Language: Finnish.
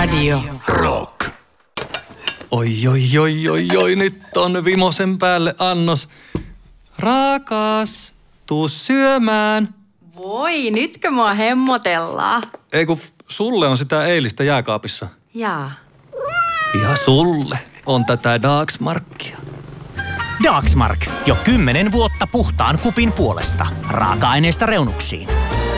Radio Rock. Oi, nyt on vimosen päälle annos. Rakas, tuu syömään. Voi, nytkö mua hemmotellaan? Ei kun sulle on sitä eilistä jääkaapissa. Jaa. Ja sulle on tätä Dagsmarkia. Dagsmark. Jo 10 vuotta puhtaan kupin puolesta. Raaka-aineista reunuksiin.